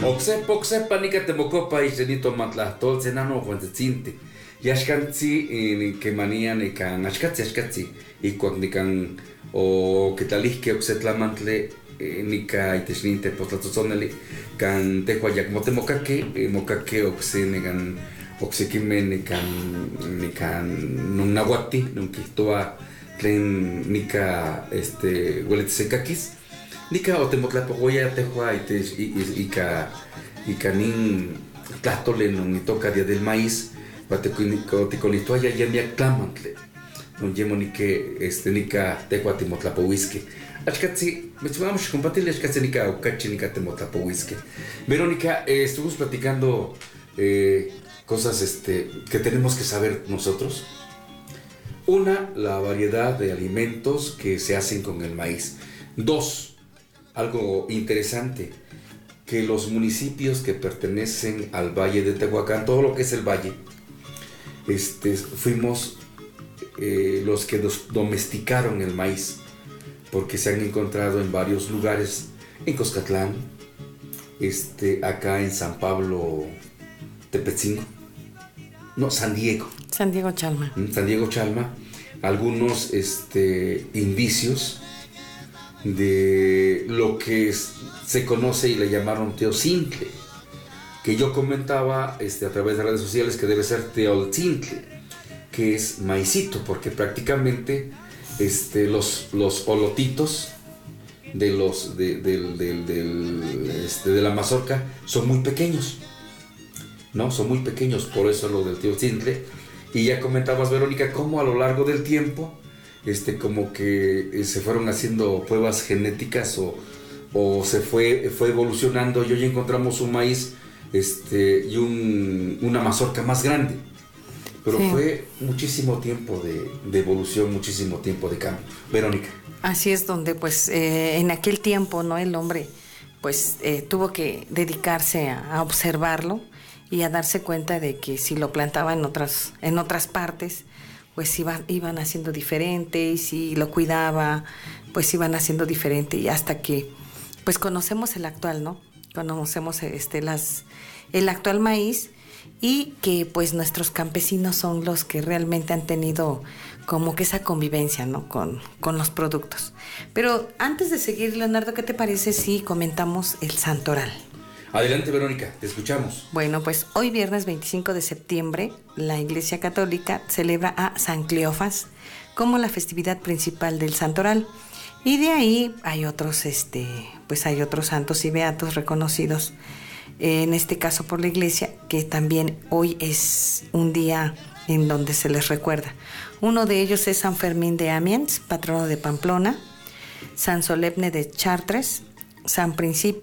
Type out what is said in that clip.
Oxepa nika temocopa y senito matlahtol senano juanzetzinti. Yaxkantzi ni que manía ni can axkatzi y cuando ni can o que talihque oxetlamantle ni ca itesninte poslatozoneli can tehuayak mocaque oxe negan oxequime ni can nun nahuati nun quitoa tlen nika hueletsecaquis nika otemotlapogoya tehua y canin tlahtole nun itoca Día del Maíz Ticonitoya ya mi aclamantle no yemo ni que nika tehua timotlapohuisque achkatzi vamos a compartirle achkatzi nika ukachi nika timotlapohuisque Verónica, estuvimos platicando cosas que tenemos que saber nosotros. Una, la variedad de alimentos que se hacen con el maíz. Dos, algo interesante, que los municipios que pertenecen al Valle de Tehuacán, todo lo que es el valle, fuimos los que domesticaron el maíz, porque se han encontrado en varios lugares, en Cuscatlán, acá en San Pablo, Tepetzingo, no, San Diego Chalma, algunos indicios de lo que se conoce y le llamaron teocintle, que yo comentaba a través de redes sociales que debe ser teolcintle, que es maicito, porque prácticamente los olotitos de la mazorca son muy pequeños, ¿no? Son muy pequeños, por eso lo del teolcintle. Y ya comentabas, Verónica, cómo a lo largo del tiempo como que se fueron haciendo pruebas genéticas o se fue evolucionando y hoy encontramos un maíz y una mazorca más grande. Pero sí, fue muchísimo tiempo de evolución, muchísimo tiempo de cambio. Verónica. Así es, donde pues en aquel tiempo, ¿no? El hombre pues tuvo que dedicarse a observarlo y a darse cuenta de que si lo plantaba en otras partes, pues iban haciendo diferente, y si lo cuidaba, pues iban haciendo diferente, y hasta que pues conocemos el actual, ¿no? Conocemos el actual maíz, y que pues nuestros campesinos son los que realmente han tenido como que esa convivencia, ¿no? Con los productos. Pero antes de seguir, Leonardo, ¿qué te parece si comentamos el santoral? Adelante, Verónica, te escuchamos. Bueno, pues hoy viernes 25 de septiembre, la Iglesia Católica celebra a San Cleofás como la festividad principal del santoral. Y de ahí hay otros, hay otros santos y beatos reconocidos, en este caso por la Iglesia, que también hoy es un día en donde se les recuerda. Uno de ellos es San Fermín de Amiens, patrono de Pamplona, San Solemne de Chartres, San Principio